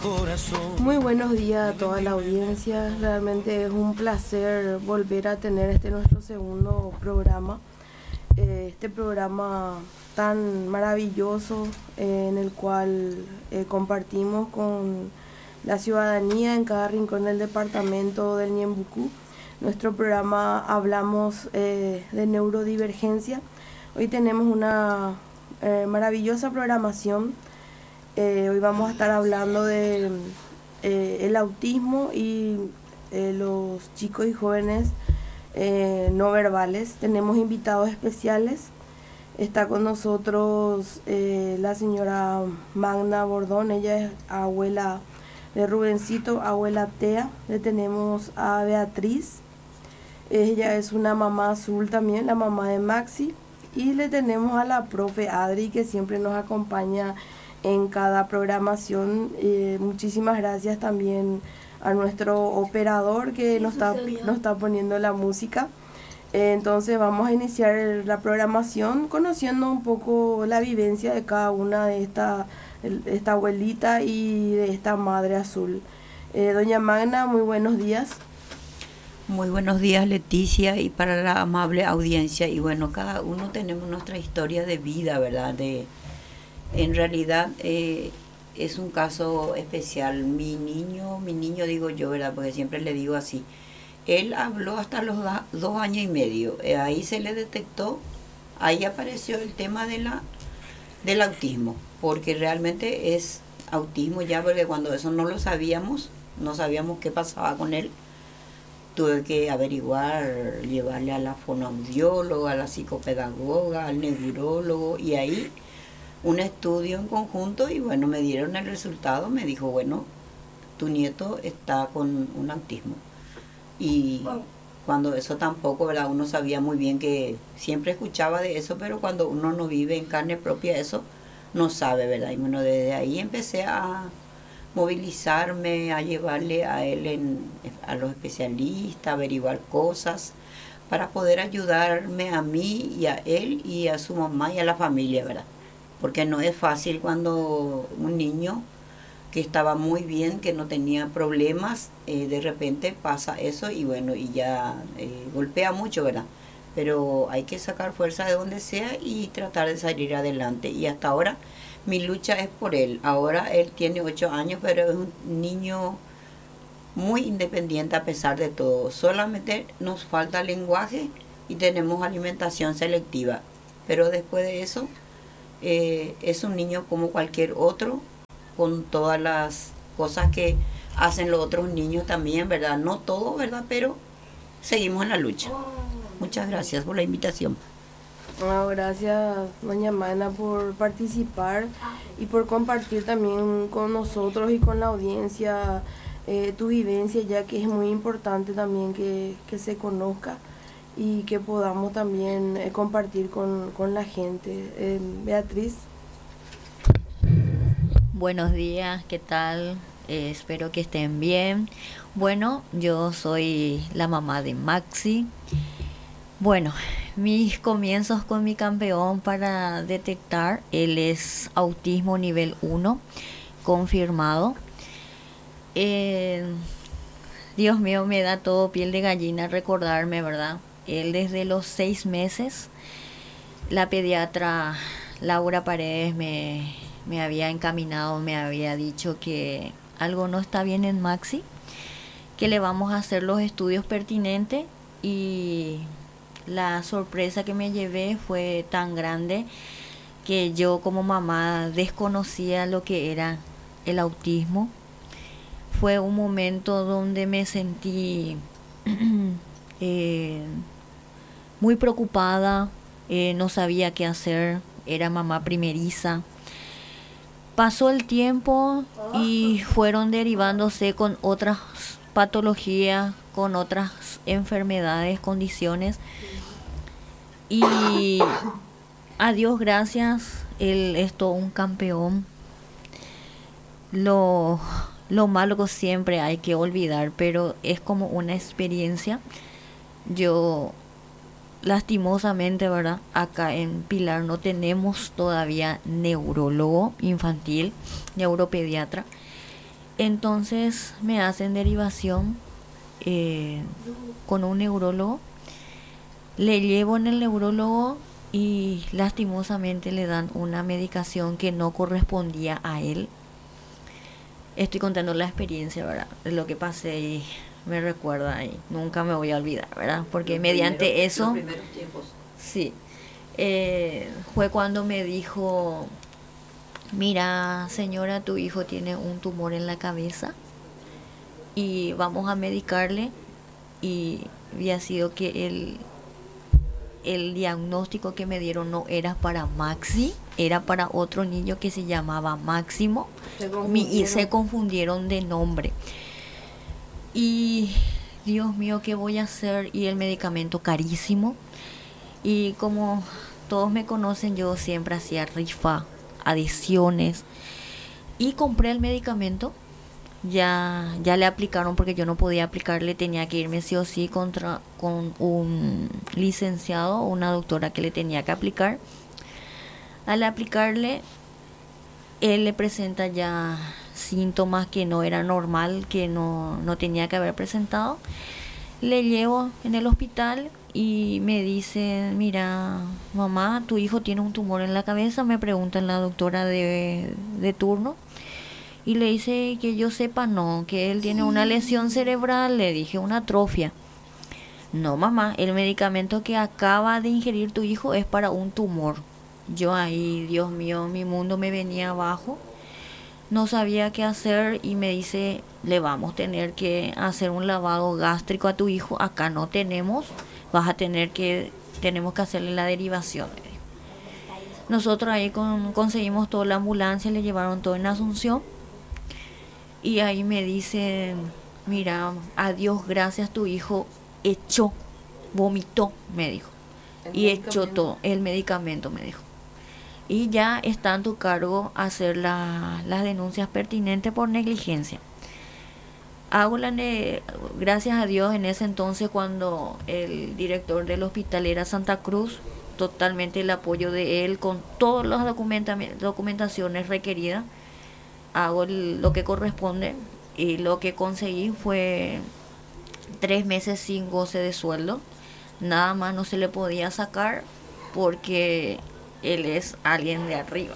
Muy buenos días a toda la audiencia. Realmente es un placer volver a tener nuestro segundo programa. Este programa tan maravilloso en el cual compartimos con la ciudadanía en cada rincón del departamento del Ñembucú. Nuestro programa hablamos de neurodivergencia. Hoy tenemos una maravillosa programación. Hoy vamos a estar hablando de el autismo y los chicos y jóvenes no verbales. Tenemos invitados especiales. Está con nosotros la señora Magna Bordón. Ella es abuela de Rubencito, abuela Tea. Le tenemos a Beatriz. Ella es una mamá azul también, la mamá de Maxi. Y le tenemos a la profe Adri, que siempre nos acompaña en cada programación. Muchísimas gracias también a nuestro operador que nos está poniendo la música. Entonces vamos a iniciar la programación conociendo un poco la vivencia de cada una de esta abuelita y de esta madre azul. Doña Magna, muy buenos días. Muy buenos días, Leticia, y para la amable audiencia. Y bueno, cada uno tenemos nuestra historia de vida, ¿verdad? En realidad es un caso especial. Mi niño digo yo, ¿verdad? Porque siempre le digo así. Él habló hasta los 2 años y medio. Ahí se le detectó, ahí apareció el tema del autismo, porque realmente es autismo ya, porque cuando eso no lo sabíamos, no sabíamos qué pasaba con él. Tuve que averiguar, llevarle a la fonoaudióloga, a la psicopedagoga, al neurólogo, y ahí un estudio en conjunto, y bueno, me dieron el resultado. Me dijo, bueno, tu nieto está con un autismo. Y cuando eso tampoco, ¿verdad? Uno sabía muy bien, que siempre escuchaba de eso, pero cuando uno no vive en carne propia eso, no sabe, ¿verdad? Y bueno, desde ahí empecé a movilizarme, a llevarle a él a los especialistas, averiguar cosas para poder ayudarme a mí y a él y a su mamá y a la familia, ¿verdad? Porque no es fácil cuando un niño que estaba muy bien, que no tenía problemas, de repente pasa eso y bueno, y ya golpea mucho, ¿verdad? Pero hay que sacar fuerza de donde sea y tratar de salir adelante. Y hasta ahora mi lucha es por él. Ahora él tiene 8 años, pero es un niño muy independiente a pesar de todo. Solamente nos falta lenguaje y tenemos alimentación selectiva. Pero después de eso, es un niño como cualquier otro, con todas las cosas que hacen los otros niños también, ¿verdad? No todo, ¿verdad? Pero seguimos en la lucha. Muchas gracias por la invitación. Bueno, gracias, doña Magna, por participar y por compartir también con nosotros y con la audiencia tu vivencia, ya que es muy importante también que se conozca y que podamos también compartir con la gente. Beatriz. Buenos días, ¿qué tal? Espero que estén bien. Bueno, yo soy la mamá de Maxi. Bueno, mis comienzos con mi campeón para detectar, él es autismo nivel 1, confirmado. Eh, Dios mío, me da todo piel de gallina recordarme, ¿verdad? Él desde los 6 meses, la pediatra Laura Paredes me había encaminado, me había dicho que algo no está bien en Maxi, que le vamos a hacer los estudios pertinentes, y la sorpresa que me llevé fue tan grande que yo como mamá desconocía lo que era el autismo. Fue un momento donde me sentí eh, muy preocupada, no sabía qué hacer, era mamá primeriza. Pasó el tiempo y fueron derivándose con otras patologías, con otras enfermedades, condiciones. Y a Dios gracias, él es todo un campeón. Lo, lo malo que siempre hay que olvidar, pero es como una experiencia. Yo, lastimosamente, ¿verdad? Acá en Pilar no tenemos todavía neurólogo infantil, neuropediatra. Entonces me hacen derivación con un neurólogo. Le llevo en el neurólogo y lastimosamente le dan una medicación que no correspondía a él. Estoy contando la experiencia, ¿verdad? De lo que pasé y me recuerda y nunca me voy a olvidar, ¿verdad? Porque mediante eso... Los primeros tiempos. Sí. Fue cuando me dijo, mira, señora, tu hijo tiene un tumor en la cabeza y vamos a medicarle. Y había sido que el diagnóstico que me dieron no era para Maxi, era para otro niño que se llamaba Máximo y se confundieron de nombre. Y Dios mío, ¿qué voy a hacer? Y el medicamento carísimo. Y como todos me conocen, yo siempre hacía rifa, adiciones. Y compré el medicamento. Ya le aplicaron porque yo no podía aplicarle, tenía que irme sí o sí con un licenciado o una doctora que le tenía que aplicar. Al aplicarle, él le presenta ya síntomas que no era normal, que no tenía que haber presentado. Le llevo en el hospital y me dicen, mira, mamá, tu hijo tiene un tumor en la cabeza, me preguntan la doctora de turno. Y le dice que yo sepa no, que él tiene una lesión cerebral, le dije una atrofia. No, mamá, el medicamento que acaba de ingerir tu hijo es para un tumor. Yo ahí, Dios mío, mi mundo me venía abajo. No sabía qué hacer y me dice, le vamos a tener que hacer un lavado gástrico a tu hijo. Acá no tenemos, tenemos que hacerle la derivación. Nosotros ahí conseguimos toda la ambulancia, le llevaron todo en Asunción. Y ahí me dicen, mira, adiós, gracias, tu hijo vomitó, me dijo. Y echó todo, el medicamento, me dijo. Y ya está en tu cargo hacer las denuncias pertinentes por negligencia. Gracias a Dios, en ese entonces cuando el director del hospital era Santa Cruz, totalmente el apoyo de él con todas las documentaciones requeridas. Hago lo que corresponde y lo que conseguí fue 3 meses sin goce de sueldo. Nada más no se le podía sacar porque él es alguien de arriba.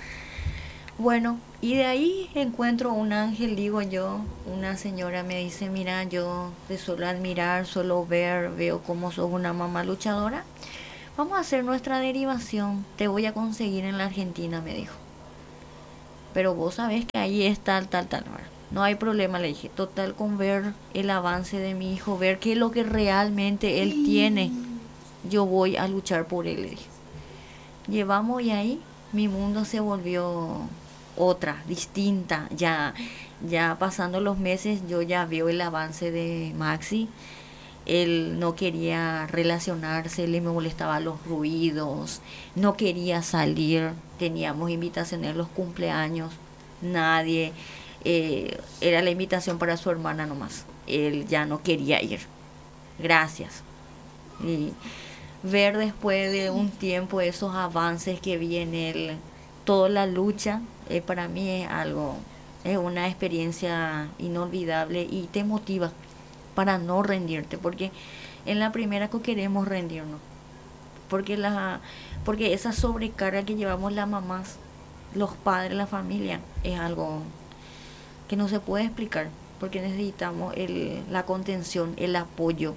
Bueno, y de ahí encuentro un ángel, digo yo. Una señora me dice, mira, yo te suelo admirar, suelo veo cómo sos una mamá luchadora. Vamos a hacer nuestra derivación, te voy a conseguir en la Argentina, me dijo. Pero vos sabés que ahí es tal. No hay problema, le dije. Total, con ver el avance de mi hijo, ver qué es lo que realmente él tiene, yo voy a luchar por él, le dije. Llevamos y ahí mi mundo se volvió otra, distinta. Ya pasando los meses, yo ya veo el avance de Maxi. Él no quería relacionarse, le me molestaban los ruidos, no quería salir, teníamos invitaciones en los cumpleaños, nadie, era la invitación para su hermana nomás, él ya no quería ir, gracias. Y ver después de un tiempo esos avances que vi en él, toda la lucha, para mí es una experiencia inolvidable y te motiva para no rendirte, porque en la primera que queremos rendirnos, porque esa sobrecarga que llevamos las mamás, los padres, la familia, es algo que no se puede explicar, porque necesitamos la contención, el apoyo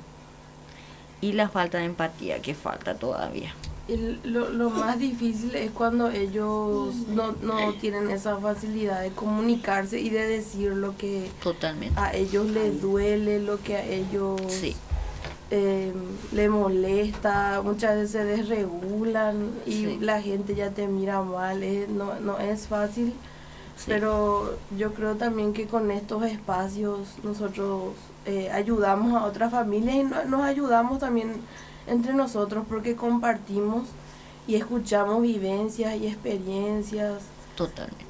y la falta de empatía que falta todavía. Lo más difícil es cuando ellos no tienen esa facilidad de comunicarse y de decir lo que totalmente a ellos les duele, lo que a ellos sí. Les molesta, muchas veces se desregulan y sí. La gente ya te mira mal, no es fácil, sí. Pero yo creo también que con estos espacios nosotros ayudamos a otras familias y nos ayudamos también entre nosotros porque compartimos y escuchamos vivencias y experiencias. Totalmente.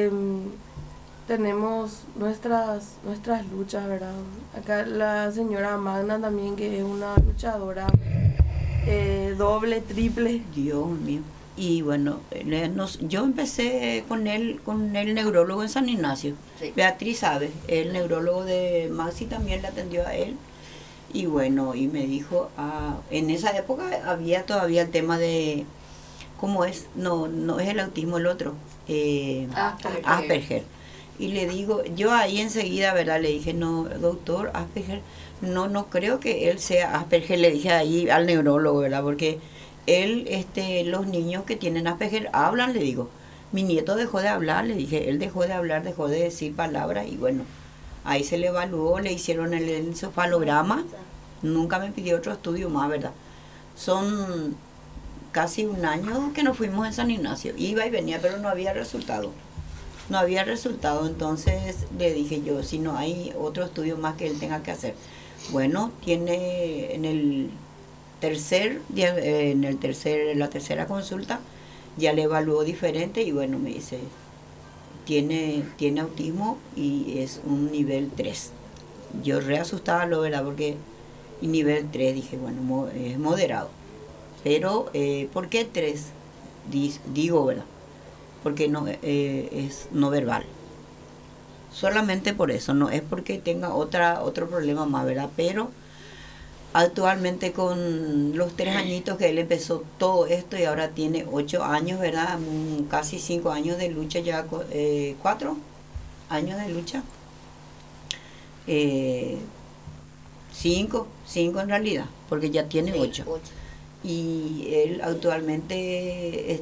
Tenemos nuestras luchas, ¿verdad? Acá la señora Magna también, que es una luchadora doble, triple. Dios mío. Y bueno, yo empecé con el neurólogo en San Ignacio. Sí. Beatriz sabe, el neurólogo de Maxi también le atendió a él. Y bueno, y me dijo, en esa época había todavía el tema de, ¿cómo es? No es el autismo el otro, Asperger. Y le digo, yo ahí enseguida, ¿verdad? Le dije, no, doctor, Asperger, no creo que él sea Asperger, le dije ahí al neurólogo, ¿verdad? Porque él, los niños que tienen Asperger hablan, le digo. Mi nieto dejó de hablar, le dije, él dejó de hablar, dejó de decir palabras y bueno, ahí se le evaluó, le hicieron el encefalograma, nunca me pidió otro estudio más, ¿verdad? Son casi un año que nos fuimos en San Ignacio, iba y venía, pero no había resultado. No había resultado, entonces le dije yo, si no hay otro estudio más que él tenga que hacer. Bueno, tiene la tercera consulta, ya le evaluó diferente y bueno, me dice, tiene autismo y es un nivel 3. Yo re asustada lo verdad, porque nivel 3 dije, bueno, es moderado. Pero, ¿por qué 3? Digo, ¿verdad? Porque no es no verbal. Solamente por eso, no es porque tenga otro problema más, ¿verdad? Pero actualmente con los 3 añitos que él empezó todo esto y ahora tiene 8 años, ¿verdad? Casi 5 años de lucha, ya 4 años de lucha. 5 en realidad, porque ya tiene 8. Y él actualmente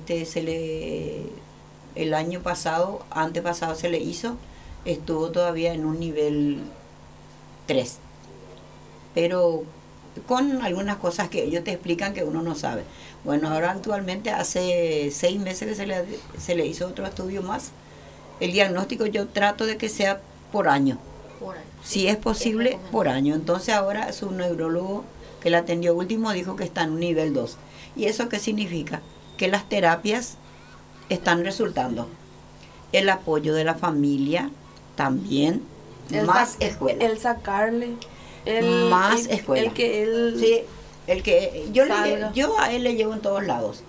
el año pasado, antepasado se le hizo, estuvo todavía en un nivel 3. Pero con algunas cosas que ellos te explican que uno no sabe. Bueno, ahora actualmente hace 6 meses que se le hizo otro estudio más. El diagnóstico yo trato de que sea por año. Si es posible, por año. Entonces ahora su neurólogo que la atendió último dijo que está en un nivel 2. ¿Y eso qué significa? Que las terapias están resultando. El apoyo de la familia también, más escuela. El sacarle, más escuela. El que él... Sí, yo a él le llevo en todos lados.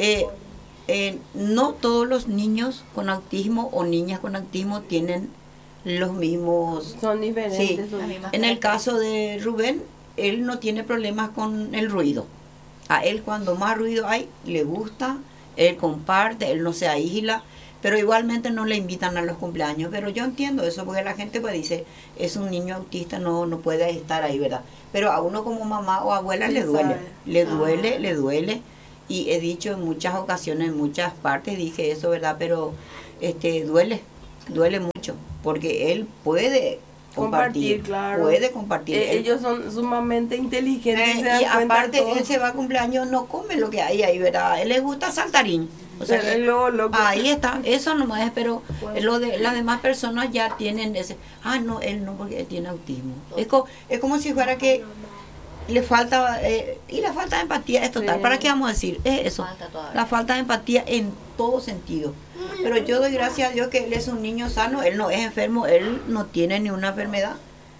No todos los niños con autismo o niñas con autismo tienen los mismos... Son diferentes. Sí. En el caso de Rubén, él no tiene problemas con el ruido. A él cuando más ruido hay, le gusta, él comparte, él no se aísla, pero igualmente no le invitan a los cumpleaños. Pero yo entiendo eso, porque la gente pues dice, es un niño autista, no puede estar ahí, ¿verdad? Pero a uno como mamá o abuela le duele. Y he dicho en muchas ocasiones, en muchas partes, dije eso, ¿verdad? Pero duele mucho, porque él puede compartir, claro. Puede compartir. Ellos son sumamente inteligentes. Y aparte, él se va a cumpleaños, no come lo que hay ahí, ¿verdad? Él le gusta saltarín. O sea, ahí está, eso nomás es, pero lo de las demás personas ya tienen ese, no, él no, porque él tiene autismo. Es como si fuera que le falta, y la falta de empatía es total. Sí. ¿Para qué vamos a decir? Es eso, la falta de empatía en todo sentido. Pero yo doy gracias a Dios que él es un niño sano, él no es enfermo, él no tiene ni una enfermedad.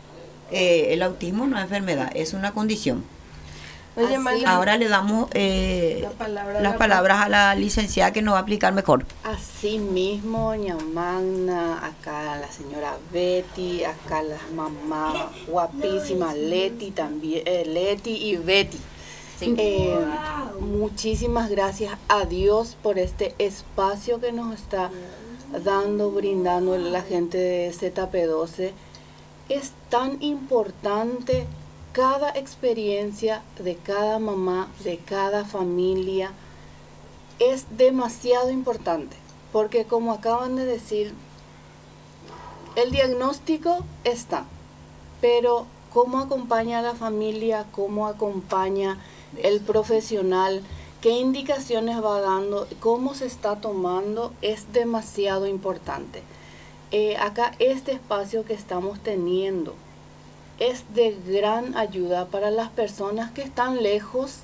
El autismo no es enfermedad, es una condición. Oye, ahora le damos las palabras a la licenciada que nos va a explicar mejor. Así mismo, doña Magna, acá la señora Betty, acá la mamá guapísima Leti también, Leti y Betty. Sí. Muchísimas gracias a Dios por este espacio que nos está brindando la gente de ZP12. Es tan importante cada experiencia de cada mamá, de cada familia, es demasiado importante, porque como acaban de decir, el diagnóstico está, pero cómo acompaña a la familia, cómo acompaña el profesional, qué indicaciones va dando, cómo se está tomando, es demasiado importante. Acá este espacio que estamos teniendo es de gran ayuda para las personas que están lejos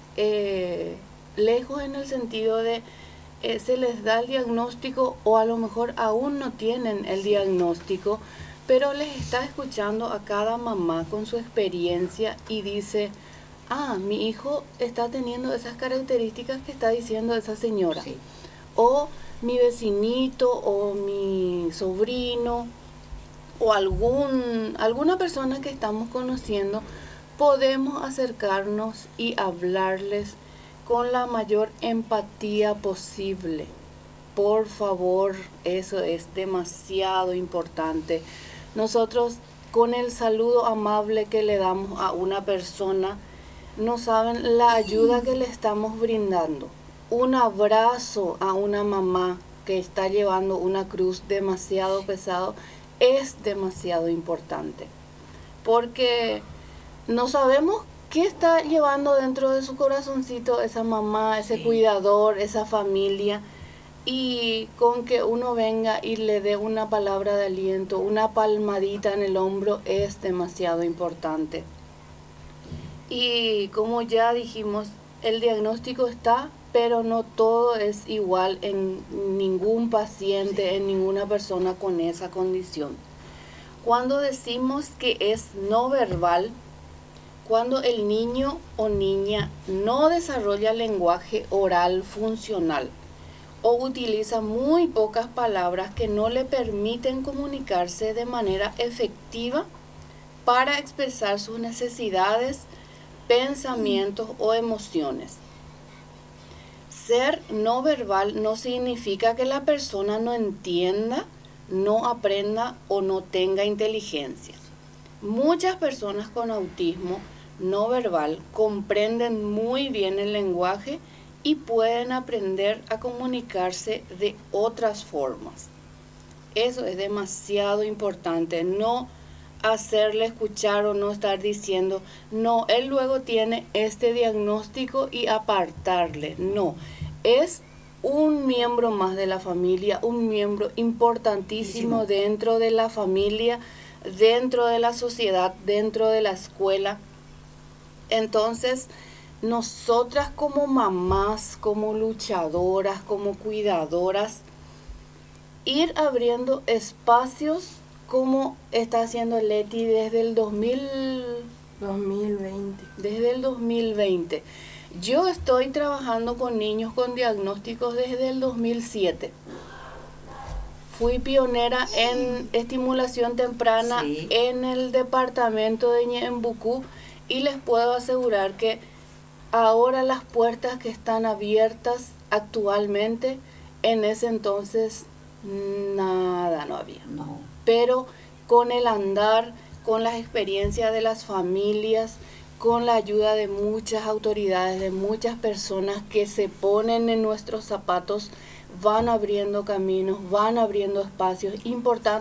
en el sentido de se les da el diagnóstico o a lo mejor aún no tienen el diagnóstico, pero les está escuchando a cada mamá con su experiencia y dice, mi hijo está teniendo esas características que está diciendo esa señora. Sí. O mi vecinito o mi sobrino o alguna persona que estamos conociendo, podemos acercarnos y hablarles con la mayor empatía posible. Por favor, eso es demasiado importante. Nosotros, con el saludo amable que le damos a una persona, no saben la ayuda que le estamos brindando. Un abrazo a una mamá que está llevando una cruz demasiado pesado es demasiado importante, porque no sabemos qué está llevando dentro de su corazoncito esa mamá, ese cuidador, esa familia. Y con que uno venga y le dé una palabra de aliento, una palmadita en el hombro, es demasiado importante. Y como ya dijimos, el diagnóstico está, pero no todo es igual en ningún paciente, en ninguna persona con esa condición. Cuando decimos que es no verbal, cuando el niño o niña no desarrolla lenguaje oral funcional, o utiliza muy pocas palabras que no le permiten comunicarse de manera efectiva para expresar sus necesidades, pensamientos o emociones. Ser no verbal no significa que la persona no entienda, no aprenda o no tenga inteligencia. Muchas personas con autismo no verbal comprenden muy bien el lenguaje y pueden aprender a comunicarse de otras formas. Eso es demasiado importante, no hacerle escuchar o no estar diciendo, no, él luego tiene este diagnóstico y apartarle. No, es un miembro más de la familia, un miembro importantísimo dentro de la familia, dentro de la sociedad, dentro de la escuela. Entonces, nosotras como mamás, como luchadoras, como cuidadoras, ir abriendo espacios como está haciendo Leti desde el 2020. Desde el 2020. Yo estoy trabajando con niños con diagnósticos desde el 2007. Fui pionera en estimulación temprana en el departamento de Ñembucú y les puedo asegurar que ahora las puertas que están abiertas actualmente, en ese entonces nada no había. No. Pero con el andar, con las experiencias de las familias, con la ayuda de muchas autoridades, de muchas personas que se ponen en nuestros zapatos, van abriendo caminos, van abriendo espacios importantes.